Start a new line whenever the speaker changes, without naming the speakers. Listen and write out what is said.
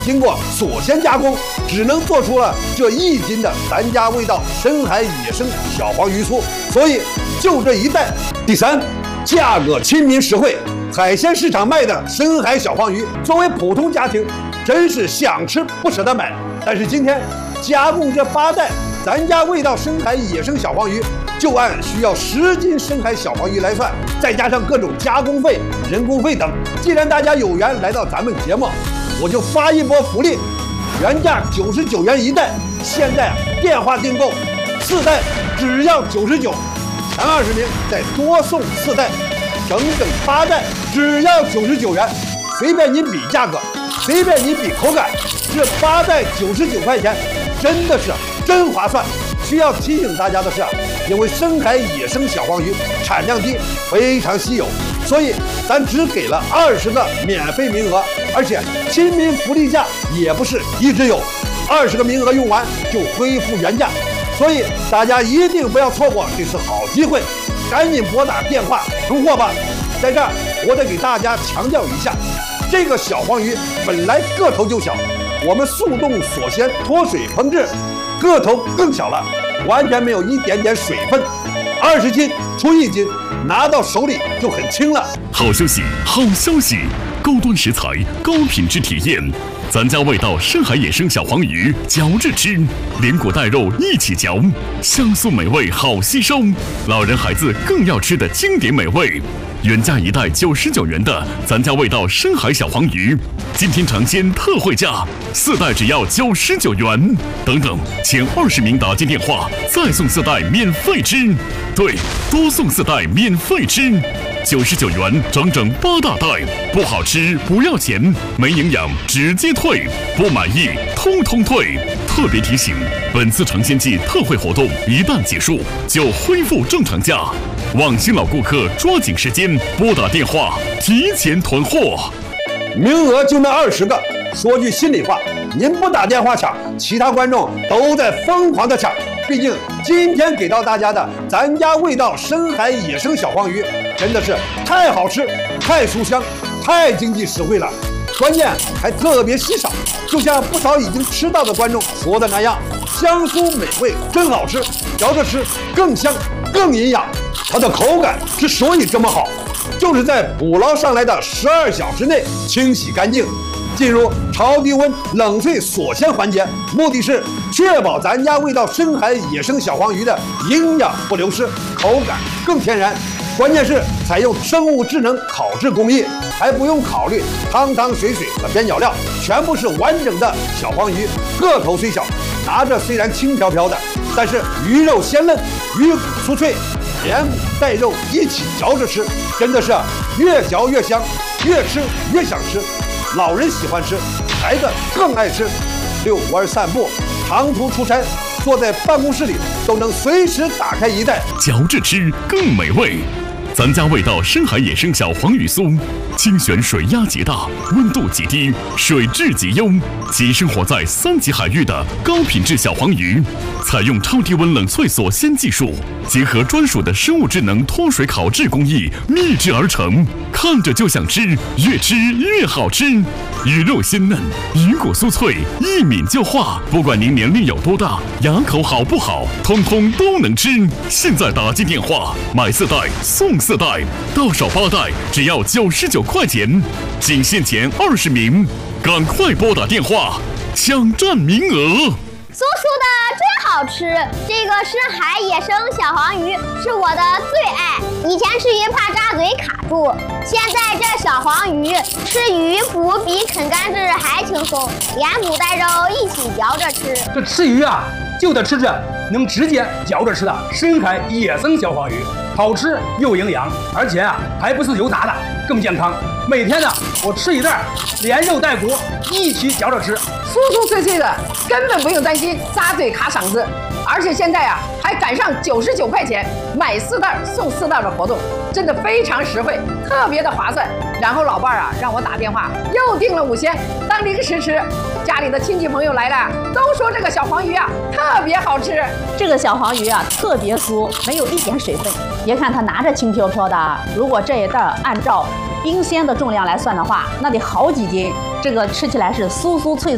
经过锁鲜加工，只能做出了这1斤的咱家味道深海野生小黄鱼酥，所以就这一袋。第三，价格亲民实惠，海鲜市场卖的深海小黄鱼，作为普通家庭，真是想吃不舍得买。但是今天加工这8袋咱家味道深海野生小黄鱼，就按需要10斤深海小黄鱼来算，再加上各种加工费、人工费等。既然大家有缘来到咱们节目，我就发一波福利，原价99元一袋，现在电话订购4袋只要99，前20名再多送4袋，整整8袋只要99元，随便您比价格，随便您比口感，这8袋99块钱真的是真划算。需要提醒大家的是，因为深海野生小黄鱼产量低，非常稀有，所以咱只给了20个免费名额，而且亲民福利价也不是一直有，20个名额用完就恢复原价，所以大家一定不要错过这次好机会，赶紧拨打电话囤货吧。在这儿我得给大家强调一下，这个小黄鱼本来个头就小，我们速冻锁鲜脱水烹制，个头更小了，完全没有一点点水分，20斤出1斤，拿到手里就很轻了。
好消息，好消息！高端食材，高品质体验，咱家味道深海野生小黄鱼，嚼着吃，连骨带肉一起嚼，香酥美味好吸收，老人孩子更要吃的经典美味。原价1袋99元的咱家味道深海小黄鱼，今天尝鲜特惠价，4袋只要99元。等等，前20名打进电话，再送4袋免费吃。对，多送4袋免费吃，99元整整8大袋，不好吃不要钱，没营养直接退，不满意通通退。特别提醒，本次尝鲜季特惠活动一旦结束，就恢复正常价。望新老顾客抓紧时间拨打电话，提前囤货。
名额就那20个，说句心里话，您不打电话抢，其他观众都在疯狂的抢。毕竟今天给到大家的咱家味道深海野生小黄鱼，真的是太好吃、太酥香、太经济实惠了，关键还特别稀少。就像不少已经吃到的观众说的那样，香酥美味，真好吃，嚼着吃更香更营养。它的口感之所以这么好，就是在捕捞上来的12小时内清洗干净，进入超低温冷萃锁鲜环节，目的是确保咱家味道深海野生小黄鱼的营养不流失，口感更天然。关键是采用生物智能烤制工艺，还不用考虑汤汤水水和边角料，全部是完整的小黄鱼，个头虽小，拿着虽然轻飘飘的，但是鱼肉鲜嫩，鱼骨酥脆，连骨带肉一起嚼着吃，真的是越嚼越香，越吃越想吃。老人喜欢吃，孩子更爱吃。遛弯散步，长途出差，坐在办公室里都能随时打开一袋，
嚼着吃更美味。咱家味道深海野生小黄鱼酥，精选水压极大，温度极低，水质极优，即生活在3级海域的高品质小黄鱼，采用超低温冷萃锁鲜技术，结合专属的生物智能脱水烤制工艺秘制而成，看着就想吃，越吃越好吃。鱼肉鲜嫩，鱼骨酥脆，一抿就化。不管您年龄有多大，牙口好不好，通通都能吃。现在打进电话，买4袋送4袋，到手8袋只要99块钱，仅限前20名，赶快拨打电话抢占名额。
酥酥的真好吃，这个深海野生小黄鱼是我的最爱。以前吃鱼怕扎嘴卡住，现在这小黄鱼吃鱼骨比啃甘蔗还轻松，连骨带肉一起嚼着吃。
这吃鱼啊，就得吃这能直接嚼着吃的深海野生小黄鱼，好吃又营养，而且啊还不是油炸的，更健康。每天呢，我吃1袋，连肉带骨一起嚼着吃，
酥酥脆脆的，根本不用担心扎嘴卡嗓子。而且现在啊，还赶上99块钱买4袋送4袋的活动，真的非常实惠，特别的划算。然后老伴儿啊让我打电话又订了5鲜当零食吃，家里的亲戚朋友来了都说这个小黄鱼啊特别好吃。
这个小黄鱼啊特别酥，没有一点水分。别看它拿着轻飘飘的，如果这一袋按照冰鲜的重量来算的话，那得好几斤。这个吃起来是酥酥脆脆。